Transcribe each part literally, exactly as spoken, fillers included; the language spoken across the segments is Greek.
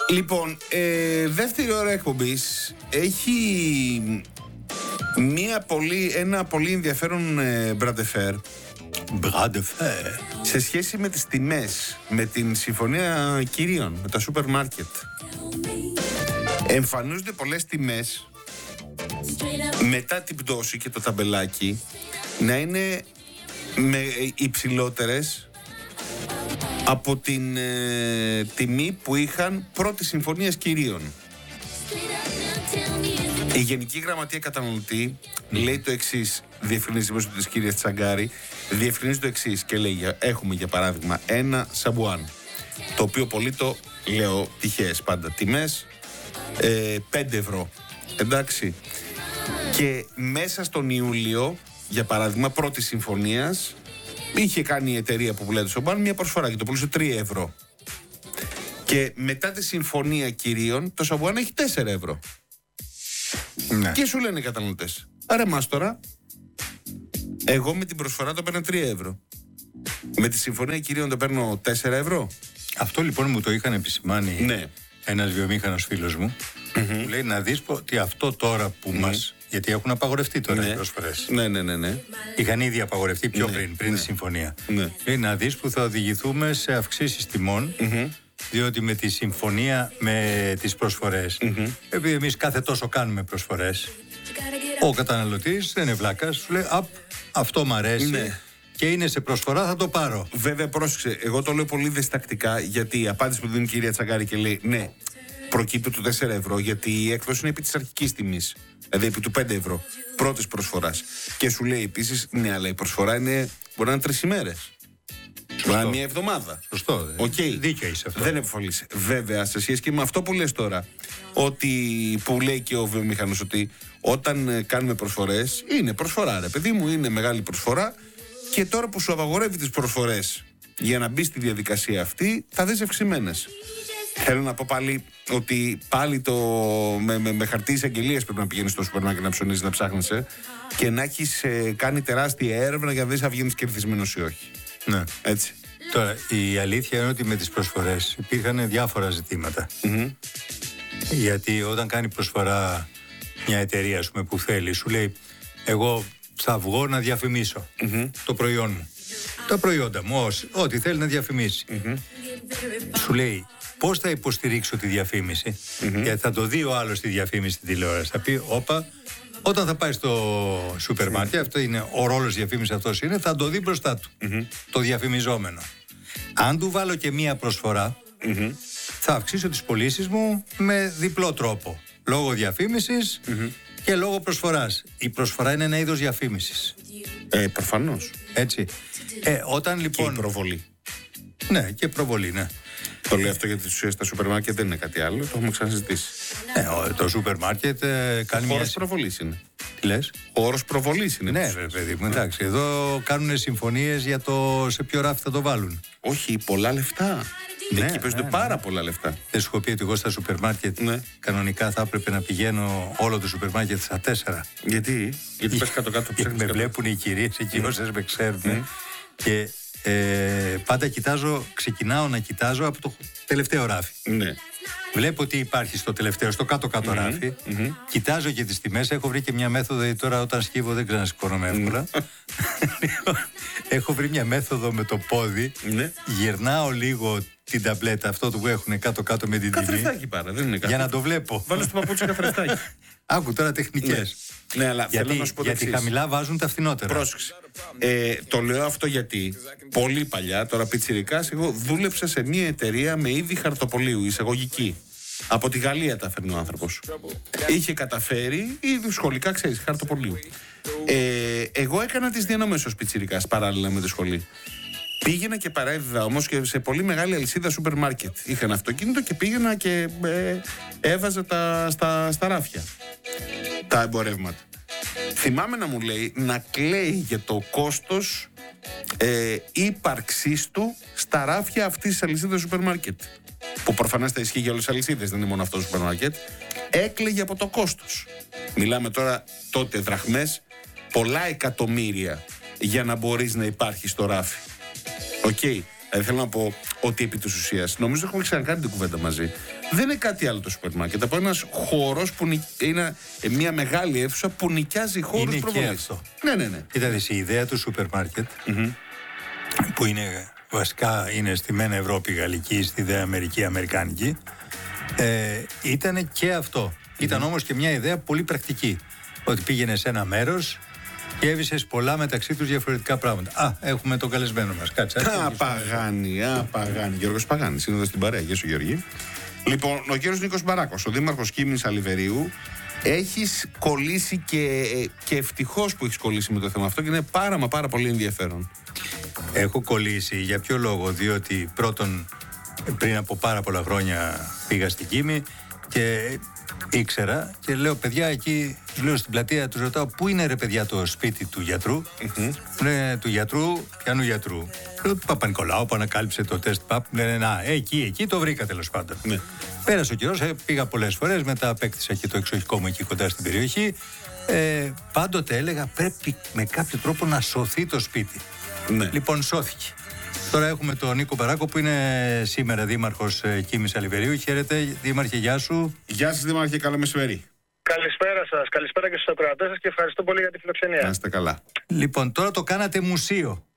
Λοιπόν, ε, δεύτερη ώρα εκπομπής έχει μια πολύ, ένα πολύ ενδιαφέρον ε, μπραντεφέρ. Μπραντεφέρ. Σε σχέση με τις τιμές, με την συμφωνία κυρίων, με τα σούπερ μάρκετ. Εμφανίζονται πολλές τιμές μετά την πτώση και το ταμπελάκι να είναι με υψηλότερες από την ε, τιμή που είχαν πρώτη συμφωνίας κυρίων. Η Γενική Γραμματεία Καταναλωτή mm. λέει το εξής, διευκρινίζει μέσω της κυρίας Τσαγκάρη, διευκρινίζει το εξής και λέει: έχουμε για παράδειγμα ένα σαμπουάν, το οποίο πολύ το λέω τυχαίες πάντα τιμές, ε, πέντε ευρώ. Εντάξει. Και μέσα στον Ιούλιο, για παράδειγμα, πρώτη συμφωνίας, είχε κάνει η εταιρεία που πουλάει το σαμπουάν μια προσφορά και το πουλούσε τρία ευρώ. Και μετά τη συμφωνία κυρίων, το σαμπουάν έχει τέσσερα ευρώ. Ναι. Και σου λένε οι καταναλωτές: άρα μας τώρα, εγώ με την προσφορά το παίρνω τρία ευρώ. Με τη συμφωνία κυρίων το παίρνω τέσσερα ευρώ. Αυτό λοιπόν μου το είχαν επισημάνει ναι. ένας βιομήχανος φίλος μου. Mm-hmm. Μου λέει να δεις ότι αυτό τώρα που mm-hmm. μας. Γιατί έχουν απαγορευτεί τώρα ναι. οι προσφορές. Ναι, ναι, ναι, ναι. Είχαν ήδη απαγορευτεί πιο ναι. πριν, πριν ναι. τη συμφωνία. Ναι. Λέει να δεις που θα οδηγηθούμε σε αυξήσεις τιμών. Mm-hmm. Διότι με τη συμφωνία με τις προσφορές, mm-hmm. επειδή εμείς κάθε τόσο κάνουμε προσφορές, ο καταναλωτής δεν είναι βλάκας, σου λέει απ, αυτό μ' αρέσει ναι. και είναι σε προσφορά, θα το πάρω. Βέβαια, πρόσεξε, εγώ το λέω πολύ διστακτικά, γιατί η απάντηση που δίνει η κυρία Τσαγκάρη και λέει ναι, προκύπτει το τέσσερα ευρώ, γιατί η έκδοση είναι επί της αρχικής τιμής. Δηλαδή επί του πέντε ευρώ πρώτης προσφοράς. Και σου λέει επίσης, ναι, αλλά η προσφορά είναι, μπορεί να είναι τρεις ημέρες. Μπορεί να είναι μια εβδομάδα. Σωστό. Okay. Δίκαιο είσαι αυτό. Δεν επωφελείς. Βέβαια, σε σχέση και με αυτό που λες τώρα, ότι που λέει και ο βιομηχανός, ότι όταν κάνουμε προσφορές, είναι προσφορά, ρε παιδί μου, είναι μεγάλη προσφορά. Και τώρα που σου απαγορεύει τις προσφορές για να μπει στη διαδικασία αυτή, θα δεις ευξημένες. Θέλω να πω πάλι ότι πάλι το, με, με, με χαρτί εισαγγελίας πρέπει να πηγαίνεις στο σούπερ μάρκετ να ψωνίζεις, να ψάχνεσαι και να έχεις ε, κάνει τεράστια έρευνα για να δεις αν βγαίνεις κερδισμένος ή όχι. Ναι. Έτσι. Τώρα, η αλήθεια είναι ότι με τις προσφορές υπήρχαν διάφορα ζητήματα. Mm-hmm. Γιατί όταν κάνει προσφορά μια εταιρεία, ας πούμε, που θέλει, σου λέει εγώ θα βγω να διαφημίσω mm-hmm. το προϊόν μου. Τα προϊόντα μου, ό,τι θέλει να διαφημίσει. Mm-hmm. Σου λέει πώς θα υποστηρίξω τη διαφήμιση, mm-hmm. γιατί θα το δει ο άλλος τη διαφήμιση στην τηλεόραση. Θα πει, όπα, όταν θα πάει στο σούπερ μάρκετ, αυτό είναι ο ρόλος διαφήμισης, αυτός είναι, θα το δει μπροστά του, mm-hmm. το διαφημιζόμενο. Αν του βάλω και μία προσφορά, mm-hmm. θα αυξήσω τις πωλήσεις μου με διπλό τρόπο. Λόγω διαφήμισης mm-hmm. και λόγω προσφοράς. Η προσφορά είναι ένα είδος διαφήμισης. Ε, προφανώς. Έτσι. Ε, όταν λοιπόν. Και η προβολή. Ναι, και προβολή, ναι. Το λέω αυτό γιατί στις ουσίες τα σούπερ μάρκετ δεν είναι κάτι άλλο, το έχουμε ξανασυζητήσει. Ε, το σούπερ μάρκετ ε, κάνει χώρος μια... προβολής είναι. Τι λες? Χώρος προβολής είναι. Ναι, ρε παιδί μου, εντάξει. Εδώ κάνουν συμφωνίες για το σε ποιο ράφι θα το βάλουν. Όχι, πολλά λεφτά. Ναι, εκεί παίζονται ναι, πάρα ναι. πολλά λεφτά. Δεν σου έχω πει ότι εγώ στα σούπερ μάρκετ ναι. κανονικά θα έπρεπε να πηγαίνω όλο το σούπερ μάρκετ στα τέσσερα. Γιατί? Γιατί πας κάτω-κάτω ψάχνεις. Με βλέπουν οι κυρίες εκεί mm. όσες με ξέρουν. Mm. Και ε, πάντα κοιτάζω, ξεκινάω να κοιτάζω από το τελευταίο ράφι. Ναι. Βλέπω τι υπάρχει στο τελευταίο, στο κάτω-κάτω mm-hmm. ράφι. Mm-hmm. Κοιτάζω και τις τιμές. Έχω βρει και μια μέθοδο, γιατί τώρα όταν σκύβω δεν ξανασηκώνομαι εύκολα. Mm. Έχω βρει μια μέθοδο με το πόδι. Mm. Γυρνάω λίγο την ταμπλέτα, αυτό που έχουν κάτω-κάτω με την τιμή. Καθρεφτάκι πάρα, δεν είναι κάτι. Για να το βλέπω. Βάλω στο παπούτσι καθρεφτάκι. Άκου τώρα τεχνικές. Ναι, ναι, αλλά γιατί, θέλω να σου πω γιατί εξής. Χαμηλά βάζουν τα φθηνότερα. Πρόσεξε. Ε, το λέω αυτό γιατί πολύ παλιά, τώρα πιτσιρικάς, εγώ δούλεψα σε μια εταιρεία με είδη χαρτοπολίου, εισαγωγική. Από τη Γαλλία τα φέρνει ο άνθρωπος. Είχε καταφέρει, ήδη σχολικά, ξέρεις, χαρτοπολίου. Ε, εγώ έκανα τις διανομές ως πιτσιρικάς παράλληλα με τη σχολή. Πήγαινα και παρέδιδα όμως και σε πολύ μεγάλη αλυσίδα σούπερ μάρκετ. Είχα ένα αυτοκίνητο και πήγαινα και ε, έβαζα τα, στα, στα ράφια τα εμπορεύματα. Θυμάμαι να μου λέει να κλαίει για το κόστος ε, ύπαρξής του στα ράφια αυτής της αλυσίδας σούπερ μάρκετ. Που προφανώς θα ισχύει για όλες τις αλυσίδες, δεν είναι μόνο αυτό το σούπερ μάρκετ. Έκλαιγε από το κόστος. Μιλάμε τώρα τότε δραχμές, πολλά εκατομμύρια για να μπορείς να υπάρχεις στο ράφι. Οκ. Okay. Ε, θέλω να πω ότι επί της ουσίας, νομίζω έχουμε ξανακάνει την κουβέντα μαζί. Δεν είναι κάτι άλλο το σούπερ μάρκετ από ένας χώρος που νι... είναι μια μεγάλη αίθουσα που νοικιάζει χώρους προβολής. Ναι, ναι, ναι. Κοίτατε, η ιδέα του σούπερ μάρκετ, mm-hmm. που είναι βασικά είναι στη μεν Ευρώπη γαλλική, στη δε Αμερική αμερικάνικη, ε, ήταν και αυτό. Mm-hmm. Ήταν όμως και μια ιδέα πολύ πρακτική. Ότι πήγαινε σε ένα μέρος και έβησες πολλά μεταξύ τους διαφορετικά πράγματα. Α, έχουμε τον καλεσμένο μας. Κάτσε. Α, Παγάνη, α, Παγάνη. Γιώργος Παγάνης, είναι εδώ στην παρέα. Γεια σου, Γιώργη. Λοιπόν, ο κύριος Νίκος Μπαράκος, ο δήμαρχος Κίμηνης Αλιβερίου, έχεις κολλήσει και, και ευτυχώς που έχεις κολλήσει με το θέμα αυτό και είναι πάρα μα πάρα πολύ ενδιαφέρον. Έχω κολλήσει. Για ποιο λόγο? Διότι πρώτον, πριν από πάρα πολλά χρόνια πήγα στην Κίμη και ήξερα και λέω, παιδιά, εκεί, λέω στην πλατεία, τους ρωτάω, πού είναι ρε παιδιά το σπίτι του γιατρού? Mm-hmm. Λένε, του γιατρού, ποιανού γιατρού? Λέω, του Παπα-Νικολάου που ανακάλυψε το τεστ παπ. Λένε, να, εκεί, εκεί το βρήκα τέλος πάντων. Mm. Πέρασε ο καιρός, πήγα πολλές φορές, μετά απέκτησα και το εξοχικό μου εκεί κοντά στην περιοχή. Ε, πάντοτε έλεγα, πρέπει με κάποιο τρόπο να σωθεί το σπίτι. Mm. Λοιπόν, σώθηκε. Τώρα έχουμε τον Νίκο Μπαράκο που είναι σήμερα δήμαρχος Κίμης Αλιβερίου. Χαίρετε, δήμαρχε, γεια σου. Γεια σας, δήμαρχε, καλό μεσημέρι. Καλησπέρα σας, καλησπέρα και στους ακροατές σας και ευχαριστώ πολύ για τη φιλοξενία. Να είστε καλά. Λοιπόν, τώρα το κάνατε μουσείο.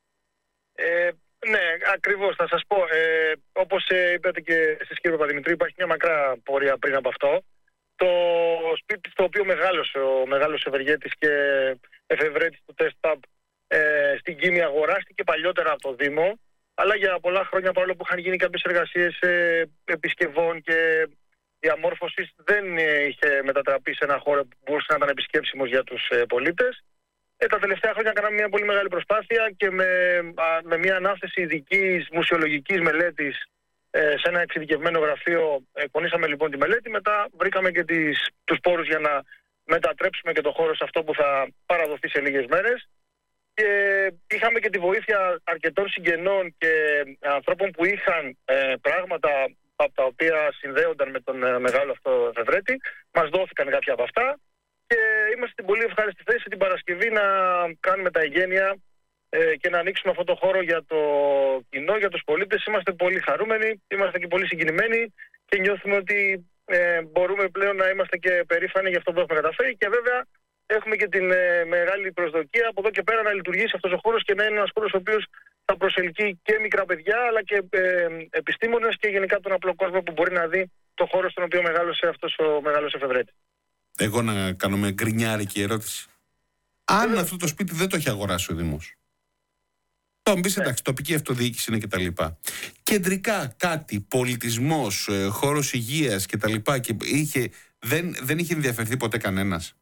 Ε, ναι, ακριβώς, θα σας πω. Ε, όπως ε, είπατε και εσείς, κύριε Παπαδημητρή, υπάρχει μια μακρά πορεία πριν από αυτό. Το σπίτι στο οποίο μεγάλωσε ο μεγάλος ευεργέτης και εφευρέτης του τεστ παπ Ε, στην Κίμη αγοράστηκε παλιότερα από το Δήμο, αλλά για πολλά χρόνια, παρόλο που είχαν γίνει κάποιες εργασίες ε, επισκευών και διαμόρφωσης, δεν ε, είχε μετατραπεί σε ένα χώρο που μπορούσε να ήταν επισκέψιμος για τους ε, πολίτες. Ε, τα τελευταία χρόνια κάναμε μια πολύ μεγάλη προσπάθεια και με, α, με μια ανάθεση ειδικής μουσιολογικής μελέτης ε, σε ένα εξειδικευμένο γραφείο εκπονήσαμε λοιπόν τη μελέτη. Μετά βρήκαμε και τις, τους πόρους για να μετατρέψουμε και το χώρο σε αυτό που θα παραδοθεί σε λίγες μέρες. Και είχαμε και τη βοήθεια αρκετών συγγενών και ανθρώπων που είχαν ε, πράγματα από τα οποία συνδέονταν με τον ε, μεγάλο αυτό εφευρέτη. Μας δόθηκαν κάποια από αυτά και είμαστε στην πολύ ευχάριστη θέση την Παρασκευή να κάνουμε τα εγγένεια ε, και να ανοίξουμε αυτό το χώρο για το κοινό, για τους πολίτες. Είμαστε πολύ χαρούμενοι, είμαστε και πολύ συγκινημένοι και νιώθουμε ότι ε, μπορούμε πλέον να είμαστε και περήφανοι για αυτό που έχουμε καταφέρει και βέβαια έχουμε και την ε, μεγάλη προσδοκία από εδώ και πέρα να λειτουργήσει αυτός ο χώρος και να είναι ένας χώρος ο οποίος θα προσελκύει και μικρά παιδιά αλλά και ε, επιστήμονες και γενικά τον απλό κόσμο που μπορεί να δει το χώρο στον οποίο μεγάλωσε αυτός ο μεγάλος εφευρέτης. Εγώ να κάνω μια γκρινιάρικη ερώτηση. Αν αυτό το σπίτι δεν το έχει αγοράσει ο Δήμος, το μπεις, εντάξει, τοπική αυτοδιοίκηση είναι κτλ. Κεντρικά κάτι, πολιτισμός, χώρος υγείας κτλ. Και είχε, δεν, δεν είχε ενδιαφερθεί ποτέ κανένας.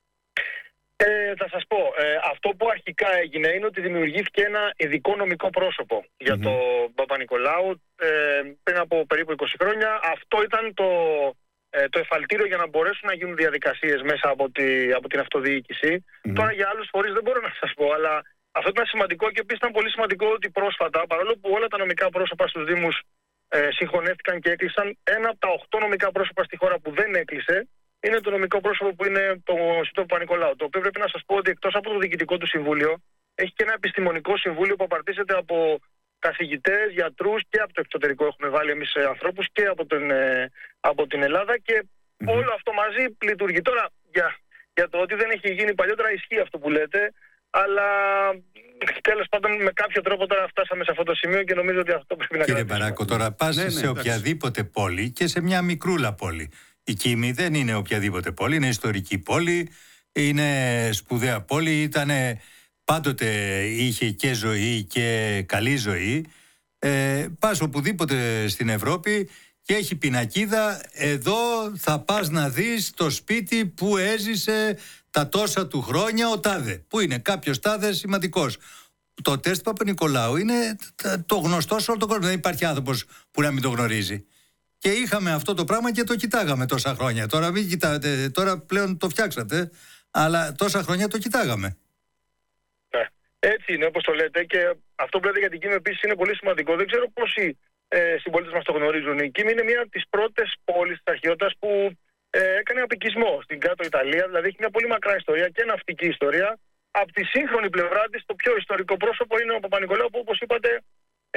Ε, θα σας πω, ε, αυτό που αρχικά έγινε είναι ότι δημιουργήθηκε ένα ειδικό νομικό πρόσωπο για mm-hmm. τον Παπα-Νικολάου ε, πριν από περίπου είκοσι χρόνια. Αυτό ήταν το, ε, το εφαλτήριο για να μπορέσουν να γίνουν διαδικασίες μέσα από, τη, από την αυτοδιοίκηση. Mm-hmm. Τώρα για άλλους φορείς δεν μπορώ να σας πω, αλλά αυτό ήταν σημαντικό και επίσης ήταν πολύ σημαντικό ότι πρόσφατα, παρόλο που όλα τα νομικά πρόσωπα στους Δήμους ε, συγχωνεύτηκαν και έκλεισαν, ένα από τα οχτώ νομικά πρόσωπα στη χώρα που δεν έκλεισε είναι το νομικό πρόσωπο που είναι το Ινστιτούτο Παπα-Νικολάου. Το οποίο πρέπει να σας πω ότι εκτός από το διοικητικό του συμβούλιο, έχει και ένα επιστημονικό συμβούλιο που απαρτίζεται από καθηγητές, γιατρούς και από το εξωτερικό. Έχουμε βάλει εμείς ανθρώπους και από την, από την Ελλάδα και mm-hmm. όλο αυτό μαζί λειτουργεί. Τώρα για, για το ότι δεν έχει γίνει παλιότερα ισχύει αυτό που λέτε, αλλά τέλος πάντων με κάποιο τρόπο τώρα φτάσαμε σε αυτό το σημείο και νομίζω ότι αυτό πρέπει να Κύριε Μπαράκο, τώρα πας ναι, ναι, σε οποιαδήποτε πόλη και σε μια μικρούλα πόλη. Η Κίμη δεν είναι οποιαδήποτε πόλη, είναι ιστορική πόλη, είναι σπουδαία πόλη, ήτανε, πάντοτε είχε και ζωή και καλή ζωή. Ε, πας οπουδήποτε στην Ευρώπη και έχει πινακίδα, εδώ θα πας να δεις το σπίτι που έζησε τα τόσα του χρόνια ο τάδε, που είναι κάποιος τάδε σημαντικός. Το τεστ Παπα-Νικολάου είναι το γνωστό σε όλο τον κόσμο, δεν υπάρχει άνθρωπος που να μην το γνωρίζει. Και είχαμε αυτό το πράγμα και το κοιτάγαμε τόσα χρόνια. Τώρα μην κοιτάτε, τώρα πλέον το φτιάξατε, αλλά τόσα χρόνια το κοιτάγαμε. Ναι, έτσι είναι όπως το λέτε και αυτό που λέτε για την Κίμη επίσης είναι πολύ σημαντικό. Δεν ξέρω πόσοι ε, συμπολίτες μας το γνωρίζουν. Η Κίμη είναι μια από τις πρώτες πόλεις της αρχαιότητας που ε, έκανε απικισμό στην κάτω Ιταλία. Δηλαδή έχει μια πολύ μακρά ιστορία και ναυτική ιστορία. Από τη σύγχρονη πλευρά της το πιο ιστορικό πρόσωπο είναι ο Παπα-Νικολάου που όπως είπατε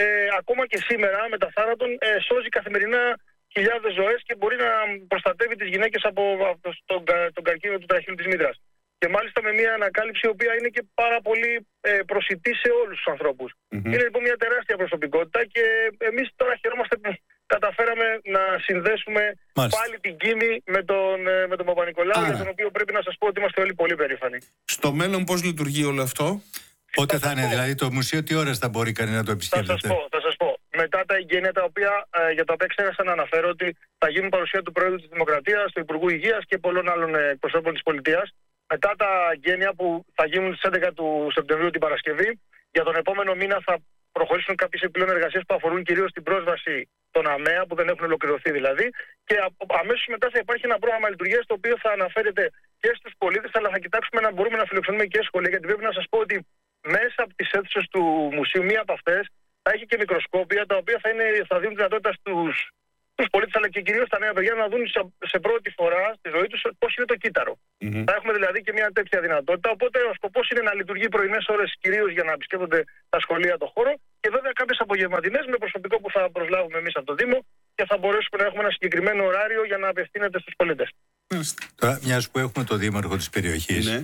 ε, ακόμα και σήμερα μετά θάνατον ε, σώζει καθημερινά χιλιάδες ζωές και μπορεί να προστατεύει τις γυναίκες από, από τον, τον καρκίνο του τραχείου της μήτρας. Και μάλιστα με μια ανακάλυψη η οποία είναι και πάρα πολύ ε, προσιτή σε όλους τους ανθρώπους. Mm-hmm. Είναι λοιπόν μια τεράστια προσωπικότητα και εμείς τώρα χαιρόμαστε που καταφέραμε να συνδέσουμε Μάλιστα. πάλι την Κίμη με τον, με τον Παπα-Νικολάου, για τον οποίο πρέπει να σας πω ότι είμαστε όλοι πολύ περήφανοι. Στο μέλλον πώς λειτουργεί όλο αυτό? Πότε θα, θα είναι, πω. δηλαδή το μουσείο τι ώρες θα μπορεί κανείς να το επισκέπτεται? Θα σας πω, θα σας πω. Μετά τα εγγένεια τα οποία, ε, για τα οποία ξέχασα να αναφέρω ότι θα γίνουν παρουσία του Πρόεδρου της Δημοκρατίας, του Υπουργού Υγείας και πολλών άλλων εκπροσώπων της πολιτείας. Μετά τα εγγένεια που θα γίνουν στις έντεκα του Σεπτεμβρίου την Παρασκευή, για τον επόμενο μήνα θα προχωρήσουν κάποιες επιπλέον εργασίες που αφορούν κυρίως την πρόσβαση των ΑΜΕΑ που δεν έχουν ολοκληρωθεί δηλαδή. Και αμέσως μετά θα υπάρχει ένα πρόγραμμα λειτουργίας το οποίο θα αναφέρεται και στους πολίτες, αλλά θα κοιτάξουμε να μπορούμε να φιλοξενούμε και σχολεία. Γιατί πρέπει να σας πω ότι μέσα από τις αίθουσες του μουσείου, μία από αυτές θα έχει και μικροσκόπια τα οποία θα, είναι, θα δίνουν δυνατότητα στους, στους πολίτες αλλά και κυρίως στα νέα παιδιά να δουν σε, σε πρώτη φορά στη ζωή τους πώς είναι το κύτταρο. Mm-hmm. Θα έχουμε δηλαδή και μια τέτοια δυνατότητα. Οπότε ο σκοπός είναι να λειτουργεί πρωινές ώρες κυρίως για να επισκέπτονται τα σχολεία το χώρο και βέβαια κάποιες απογευματινές με προσωπικό που θα προσλάβουμε εμείς από το Δήμο και θα μπορέσουμε να έχουμε ένα συγκεκριμένο ωράριο για να απευθύνεται στους πολίτες. Mm-hmm. Τώρα, μιας που έχουμε το δήμαρχο της περιοχής. Mm-hmm.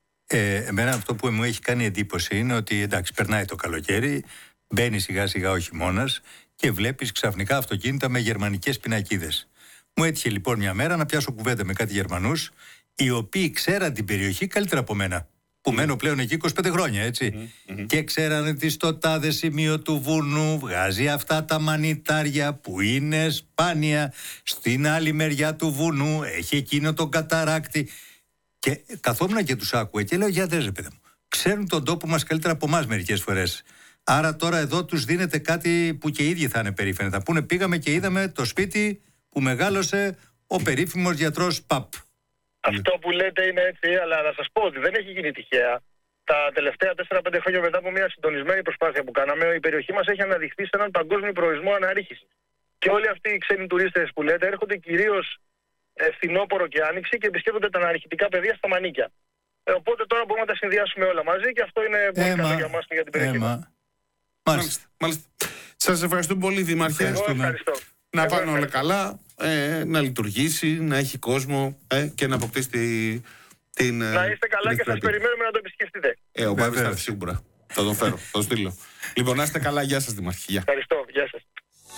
Ε, εμένα αυτό που μου έχει κάνει εντύπωση είναι ότι εντάξει, περνάει το καλοκαίρι, μπαίνει σιγά σιγά ο χειμώνας και βλέπεις ξαφνικά αυτοκίνητα με γερμανικές πινακίδες. Μου έτυχε λοιπόν μια μέρα να πιάσω κουβέντα με κάτι Γερμανούς, οι οποίοι ξέραν την περιοχή καλύτερα από μένα. Που mm. μένω πλέον εκεί είκοσι πέντε χρόνια, έτσι. Mm-hmm. Και ξέραν ότι στο τάδε σημείο του βουνού βγάζει αυτά τα μανιτάρια που είναι σπάνια. Στην άλλη μεριά του βουνού έχει εκείνο τον καταράκτη. Και καθόμουν και τους άκουε και λέω: για δες ρε παιδί μου, ξέρουν τον τόπο μας καλύτερα από εμάς μερικές φορές. Άρα τώρα εδώ τους δίνεται κάτι που και οι ίδιοι θα είναι περήφανοι. Θα πούνε: πήγαμε και είδαμε το σπίτι που μεγάλωσε ο περίφημος γιατρός Παπ. Αυτό που λέτε είναι έτσι, αλλά να σας πω ότι δεν έχει γίνει τυχαία. Τα τελευταία τέσσερα πέντε χρόνια μετά από μια συντονισμένη προσπάθεια που κάναμε, η περιοχή μας έχει αναδειχθεί σε έναν παγκόσμιο προορισμό αναρρίχησης. Και όλοι αυτοί οι ξένοι τουρίστες που λέτε έρχονται κυρίως φθινόπωρο και άνοιξη και επισκέπτονται τα αναρριχητικά πεδία στα Μανίκια. Ε, οπότε τώρα μπορούμε να τα συνδυάσουμε όλα μαζί και αυτό είναι πολύ καλό για μας και για την περιοχή μας. Μάλιστα. Μάλιστα. Σας ευχαριστούμε πολύ, Δήμαρχε. Ευχαριστώ. Να Εγώ πάνε όλα καλά, ε, να λειτουργήσει, να έχει κόσμο ε, και να αποκτήσει τη, την. Να είστε καλά την και σας περιμένουμε να το επισκεφτείτε. Ε, ο Μπάβης θα έρθει σίγουρα. Θα τον φέρω, θα τον στείλω. Λοιπόν, να είστε καλά, γεια σας, Δήμαρχε. Γεια. Ευχαριστώ, γεια σας.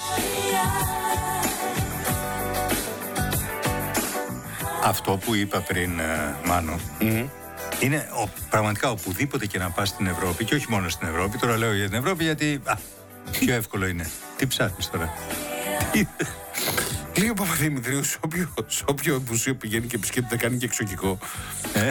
Αυτό που είπα πριν, Μάνο, mm-hmm. είναι ο, πραγματικά οπουδήποτε και να πας στην Ευρώπη, και όχι μόνο στην Ευρώπη, τώρα λέω για την Ευρώπη γιατί α, πιο εύκολο είναι. Τι ψάχνεις τώρα? Λέει ο Παπαδημητρίου, σε όποιο, σε όποιο μουσείο πηγαίνει και επισκέπτεται κάνει και εξωτικό. Ε?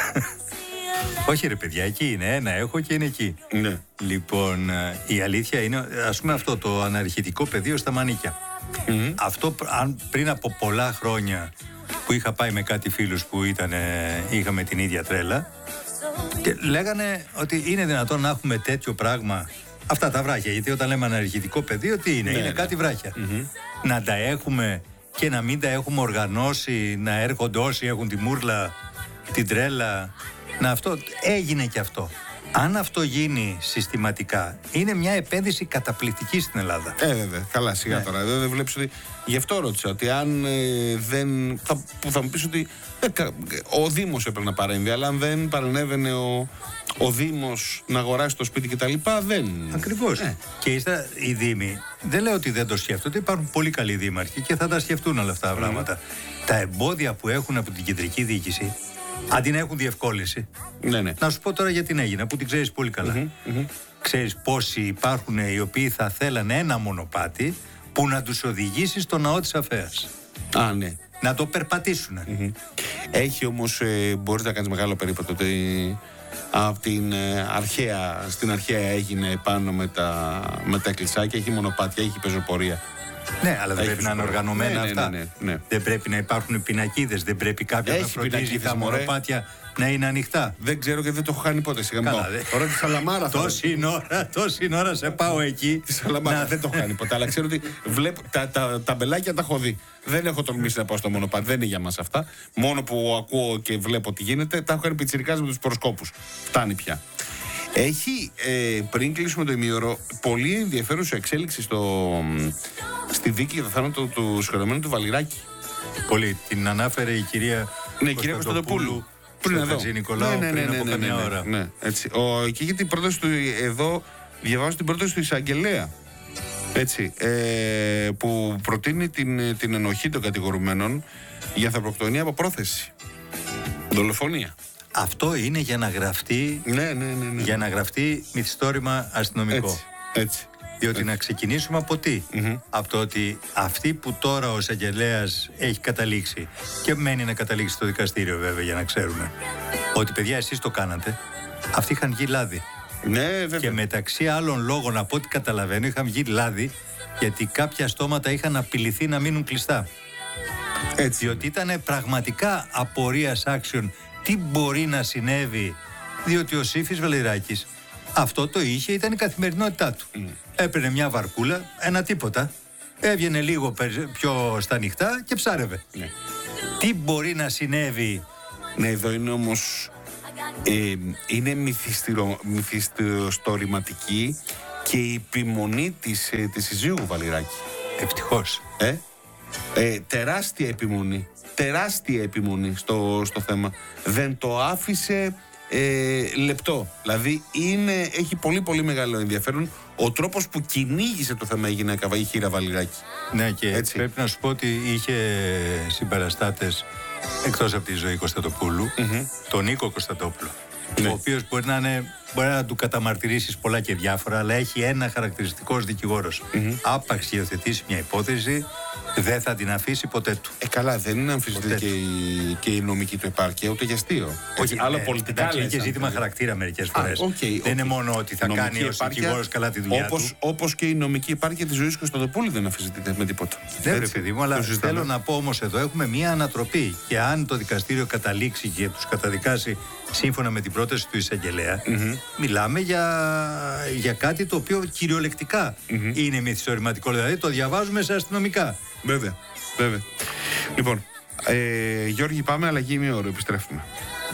Όχι ρε παιδιά, εκεί είναι, ένα έχω και είναι εκεί. Ναι. Λοιπόν, η αλήθεια είναι, ας πούμε αυτό το αναρχητικό πεδίο στα Μανίκια. Mm-hmm. Αυτό αν πριν από πολλά χρόνια που είχα πάει με κάτι φίλους που ήταν, είχαμε την ίδια τρέλα και λέγανε ότι είναι δυνατόν να έχουμε τέτοιο πράγμα, αυτά τα βράχια, γιατί όταν λέμε αναρχητικό πεδίο τι είναι, ναι, είναι ναι. κάτι βράχια. Mm-hmm. Να τα έχουμε και να μην τα έχουμε οργανώσει, να έρχονται όσοι έχουν τη μούρλα, την τρέλα, να αυτό, έγινε και αυτό. Αν αυτό γίνει συστηματικά, είναι μια επένδυση καταπληκτική στην Ελλάδα. Ε, βέβαια. Καλά, σιγά ναι. τώρα. Δεν βλέπεις ότι. Γι' αυτό ρώτησα ότι αν ε, δεν. Θα, που θα μου πεις ότι ε, ο Δήμος έπρεπε να παρέμβει, αλλά αν δεν παρενέβαινε ο, ο Δήμος να αγοράσει το σπίτι κτλ. Δεν. Ακριβώς. Ε. Και ύστερα οι Δήμοι, δεν λέω ότι δεν το σκέφτονται, υπάρχουν πολύ καλοί δήμαρχοι και θα τα σκεφτούν όλα αυτά τα πράγματα. Mm. Τα εμπόδια που έχουν από την κεντρική διοίκηση, αντί να έχουν διευκόλυνση. Ναι, ναι. Να σου πω τώρα γιατί την έγινε, που την ξέρεις πολύ καλά. Mm-hmm, mm-hmm. Ξέρεις πόσοι υπάρχουν οι οποίοι θα θέλανε ένα μονοπάτι που να τους οδηγήσει στο ναό της Αφέας. Α, ναι. Να το περπατήσουν. Mm-hmm. Έχει όμως, ε, μπορείς να κάνεις μεγάλο περίπατο ότι από την ε, αρχαία, στην αρχαία έγινε πάνω με τα, με τα κλεισάκια, έχει μονοπάτια, έχει πεζοπορία. Ναι, αλλά δεν πρέπει να είναι οργανωμένα ναι, αυτά. Ναι, ναι, ναι, ναι. Δεν πρέπει να υπάρχουν πινακίδες, δεν πρέπει κάποιος να φροντίζει τα μονοπάτια να είναι ανοιχτά. Δεν ξέρω και δεν το έχω κάνει ποτέ. Σιγά Ωραία, τη Σαλαμάρα. Τόση ώρα, τόση ώρα σε πάω εκεί. Τη Σαλαμάρα να... δεν το έχω κάνει ποτέ. Αλλά ξέρω ότι βλέπω, τα, τα, τα μπελάκια τα έχω δει. Δεν έχω τολμήσει να πάω στο μονοπάτι. Δεν είναι για μας αυτά. Μόνο που ακούω και βλέπω τι γίνεται, τα έχω κάνει πιτσιρικάς με τους προσκόπους. Φτάνει πια. Έχει, ε, πριν κλείσουμε το ημίωρο, πολύ ενδιαφέρουσα εξέλιξη στο, στη δίκη για το θάνατο του συγχωρεμένου του Βαλιράκη. Πολύ. Την ανάφερε η κυρία Ναι, κυρία Κωνσταντοπούλου. Πριν εδώ. Χατζη Νικολάου, ναι, ναι, πριν ναι, από ναι, καμιά ναι, ναι, ώρα. ναι, έτσι. Ο, και για την πρόταση του εδώ, διαβάζω την πρόταση του εισαγγελέα. Έτσι, ε, που προτείνει την, την ενοχή των κατηγορουμένων για ανθρωποκτονία από πρόθεση. Δολοφονία. Αυτό είναι για να γραφτεί, Ναι, ναι, ναι, ναι. για να γραφτεί μυθιστόρημα αστυνομικό. Έτσι, έτσι. Διότι έτσι. να ξεκινήσουμε από τι? Mm-hmm. Από το ότι αυτή που τώρα ο εισαγγελέας έχει καταλήξει, και μένει να καταλήξει στο δικαστήριο βέβαια για να ξέρουμε, ότι παιδιά εσείς το κάνατε, αυτοί είχαν βγει λάδι. Ναι, βέβαια. Και μεταξύ άλλων λόγων, από ό,τι καταλαβαίνω, είχαν βγει λάδι γιατί κάποια στόματα είχαν απειληθεί να μείνουν κλειστά. Έτσι. Διότι ήταν πραγματικά απορίας άξιων τι μπορεί να συνέβη, διότι ο Σύφης Βαλιράκης αυτό το είχε, ήταν η καθημερινότητά του. Mm. Έπαιρνε μια βαρκούλα, ένα τίποτα, έβγαινε λίγο πιο στα νυχτά και ψάρευε. Ναι. Τι μπορεί να συνέβη? Ναι, εδώ είναι όμως ε, είναι μυθιστηρο, μυθιστορηματική και η επιμονή της, ε, της συζύγου Βαλιράκη. Ευτυχώς. Ε? Ε, τεράστια επιμονή. Τεράστια επιμονή στο, στο θέμα. Δεν το άφησε ε, λεπτό. Δηλαδή είναι, έχει πολύ πολύ μεγάλο ενδιαφέρον ο τρόπος που κυνήγησε το θέμα η γυναίκα, η Χήρα Βαλιράκη. Ναι, και έτσι. Πρέπει να σου πω ότι είχε συμπαραστάτες εκτός από τη Ζωή Κωνσταντοπούλου, mm-hmm. τον Νίκο Κωνσταντόπουλο. Ναι. Ο οποίος μπορεί να, είναι, μπορεί να του καταμαρτυρήσεις πολλά και διάφορα, αλλά έχει ένα χαρακτηριστικό ως δικηγόρος. Mm-hmm. Άπαξ υιοθετήσει μια υπόθεση, δεν θα την αφήσει ποτέ του. Ε, καλά, δεν είναι αμφισβητή και, και η νομική του επάρκεια, ούτε για αστείο. Όχι, άλλο ε, πολιτικά. Εντάξει, είναι και ζήτημα αν χαρακτήρα μερικές φορές. Α, okay, okay. Δεν είναι μόνο ότι θα νομική κάνει ως δικηγόρος καλά τη δουλειά όπως, του. Όπως και η νομική επάρκεια της Ζωής Κωνσταντοπούλου δεν αμφισβητείται με τίποτα. Ναι, ρε παιδί μου, αλλά θέλω να πω όμως εδώ έχουμε μία ανατροπή. Και αν το δικαστήριο καταλήξει και τους καταδικάσει σύμφωνα με την πρόταση του εισαγγελέα, mm-hmm. μιλάμε για, για κάτι το οποίο κυριολεκτικά mm-hmm. είναι μυθιστορηματικό. Δηλαδή το διαβάζουμε σε αστυνομικά. Βέβαια, βέβαια. Λοιπόν, ε, Γιώργη, πάμε αλλαγή ημίωρο, επιστρέφουμε.